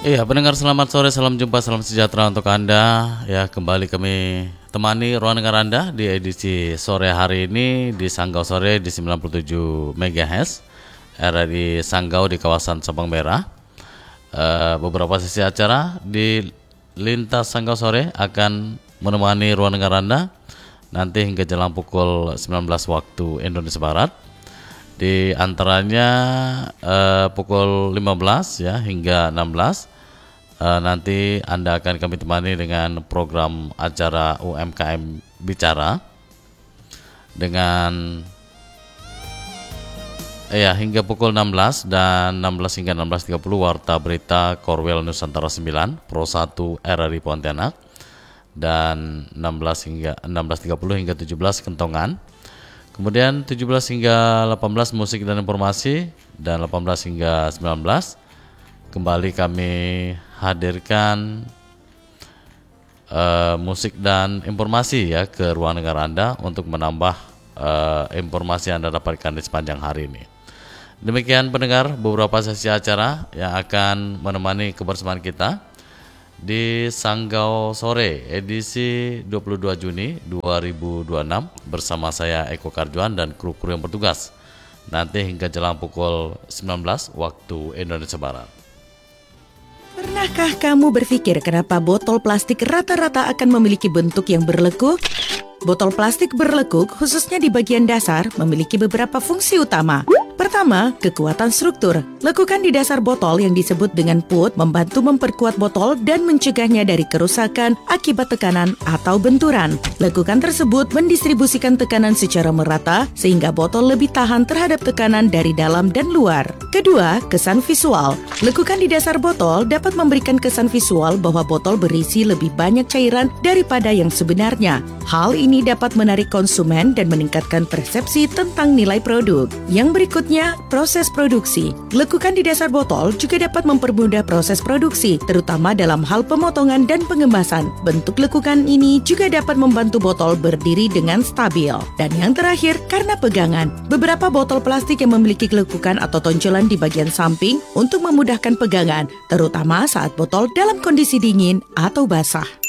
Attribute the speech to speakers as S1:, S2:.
S1: Iya, pendengar selamat sore, salam jumpa, salam sejahtera untuk Anda. Ya, kembali kami temani ruang dengar Anda di edisi sore hari ini di Sanggau Sore di 97 MHz RRI Sanggau di kawasan Sabang Merah. Beberapa sesi acara di lintas Sanggau Sore akan menemani ruang dengar Anda nanti hingga jelang pukul 19 waktu Indonesia Barat. Di antaranya pukul 15 ya hingga 16 nanti Anda akan kami temani dengan program acara UMKM Bicara dengan hingga pukul 16 dan 16 hingga 16.30 Warta Berita Korwil Nusantara 9 Pro 1 RRI Pontianak dan 16 hingga 16.30 hingga 17 Kentongan. Kemudian 17 hingga 18 Musik dan Informasi dan 18 hingga 19 kembali kami hadirkan musik dan informasi ya ke ruang dengar Anda untuk menambah informasi yang Anda dapatkan di sepanjang hari ini. Demikian pendengar beberapa sesi acara yang akan menemani kebersamaan kita di Sanggau Sore edisi 22 Juni 2026 bersama saya Eko Karjuan dan kru-kru yang bertugas nanti hingga jelang pukul 19 waktu Indonesia Barat.
S2: Pernahkah kamu berpikir kenapa botol plastik rata-rata akan memiliki bentuk yang berlekuk? Botol plastik berlekuk, khususnya di bagian dasar, memiliki beberapa fungsi utama. Pertama, kekuatan struktur. Lekukan di dasar botol yang disebut dengan put membantu memperkuat botol dan mencegahnya dari kerusakan akibat tekanan atau benturan. Lekukan tersebut mendistribusikan tekanan secara merata sehingga botol lebih tahan terhadap tekanan dari dalam dan luar. Kedua, kesan visual. Lekukan di dasar botol dapat memberikan kesan visual bahwa botol berisi lebih banyak cairan daripada yang sebenarnya. Hal ini dapat menarik konsumen dan meningkatkan persepsi tentang nilai produk. Yang berikutnya, proses produksi. Lekukan di dasar botol juga dapat mempermudah proses produksi, terutama dalam hal pemotongan dan pengemasan. Bentuk lekukan ini juga dapat membantu botol berdiri dengan stabil. Dan yang terakhir, karena pegangan. Beberapa botol plastik yang memiliki lekukan atau tonjolan di bagian samping untuk memudahkan pegangan, terutama saat botol dalam kondisi dingin atau basah.